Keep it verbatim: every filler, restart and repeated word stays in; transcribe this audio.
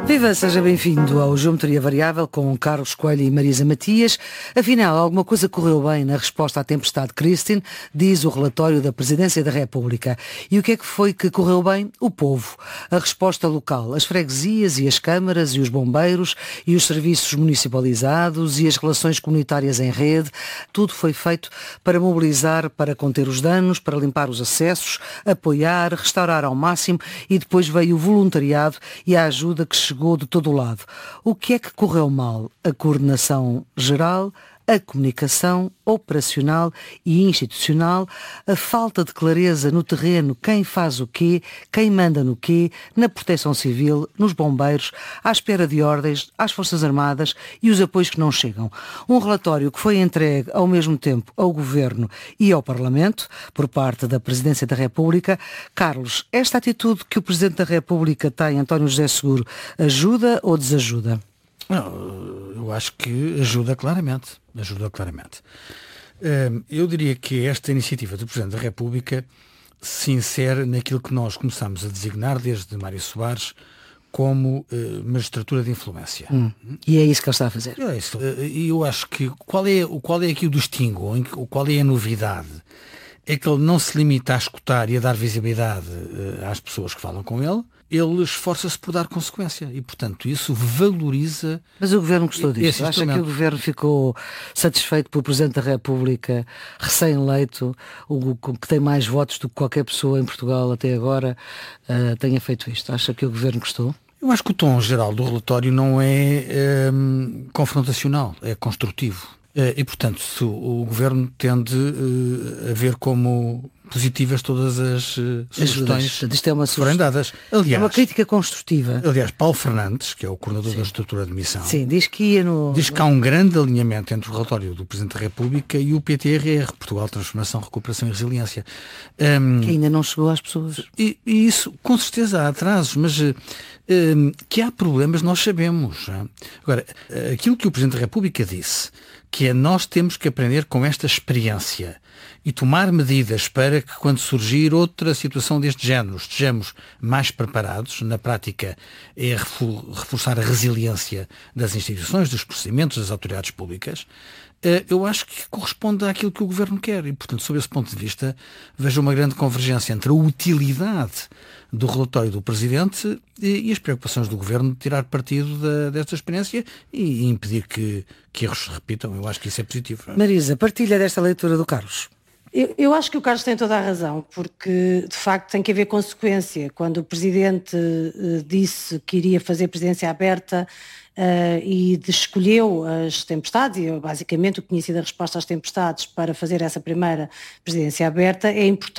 Viva, seja bem-vindo ao Geometria Variável com Carlos Coelho e Marisa Matias. Afinal, alguma coisa correu bem na resposta à tempestade Christine, diz o relatório da Presidência da República. E o que é que foi que correu bem? O povo. A resposta local, as freguesias e as câmaras e os bombeiros e os serviços municipalizados e as relações comunitárias em rede. Tudo foi feito para mobilizar, para conter os danos, para limpar os acessos, apoiar, restaurar ao máximo, e depois veio o voluntariado e a ajuda que chegou de todo o lado. O que é que correu mal? A coordenação geral, a comunicação operacional e institucional, a falta de clareza no terreno, quem faz o quê, quem manda no quê, na proteção civil, nos bombeiros, à espera de ordens, às Forças Armadas e os apoios que não chegam. Um relatório que foi entregue ao mesmo tempo ao Governo e ao Parlamento, por parte da Presidência da República. Carlos, esta atitude que o Presidente da República tem, António José Seguro, ajuda ou desajuda? Não, eu acho que ajuda claramente. Ajuda claramente. Eu diria que esta iniciativa do Presidente da República se insere naquilo que nós começamos a designar desde Mário Soares como magistratura de influência. Hum, e é isso que ele está a fazer. É isso. E eu acho que qual é, qual é aqui o distingo, qual é a novidade? É que ele não se limita a escutar e a dar visibilidade às pessoas que falam com ele, ele esforça-se por dar consequência e, portanto, isso valoriza... Mas o Governo gostou disso? Acha que o Governo ficou satisfeito pelo Presidente da República, recém-eleito, o que tem mais votos do que qualquer pessoa em Portugal até agora, uh, tenha feito isto? Acha que o Governo gostou? Eu acho que o tom geral do relatório não é um, confrontacional, é construtivo. E, portanto, se o Governo tende uh, a ver como positivas todas as uh, sugestões Isto é uma que forem dadas. Aliás, é uma crítica construtiva. Aliás, Paulo Fernandes, que é o coordenador Sim. da estrutura de missão, Sim, diz que ia no... diz que há um grande alinhamento entre o relatório do Presidente da República e o P T R R, Portugal Transformação, Recuperação e Resiliência. Um, que ainda não chegou às pessoas. E, e isso, com certeza, há atrasos, mas uh, um, que há problemas nós sabemos. Hein? Agora, aquilo que o Presidente da República disse, que é nós temos que aprender com esta experiência e tomar medidas para que, quando surgir outra situação deste género, estejamos mais preparados. Na prática, é reforçar a resiliência das instituições, dos procedimentos, das autoridades públicas. Eu acho que corresponde àquilo que o Governo quer e, portanto, sob esse ponto de vista, vejo uma grande convergência entre a utilidade do relatório do Presidente e, e as preocupações do Governo de tirar partido da, desta experiência e, e impedir que, que erros se repitam. Eu acho que isso é positivo. Marisa, partilha desta leitura do Carlos. Eu, eu acho que o Carlos tem toda a razão, porque de facto tem que haver consequência. Quando o Presidente uh, disse que iria fazer presidência aberta uh, e escolheu as tempestades, e eu, basicamente o que tinha sido a resposta às tempestades para fazer essa primeira presidência aberta, é importante